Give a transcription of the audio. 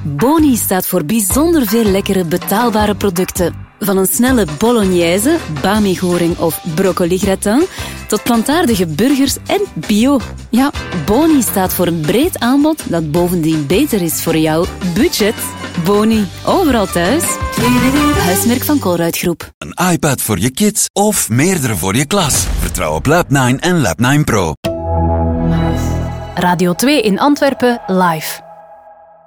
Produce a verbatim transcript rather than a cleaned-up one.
Boni staat voor bijzonder veel lekkere betaalbare producten. Van een snelle bolognese, bami-goring of broccoli-gratin, tot plantaardige burgers en bio. Ja, Boni staat voor een breed aanbod dat bovendien beter is voor jouw budget. Boni, overal thuis. Huismerk van Colruyt-groep. Een iPad voor je kids of meerdere voor je klas. Vertrouw op Lab nine en Lab nine Pro. Radio twee in Antwerpen, live.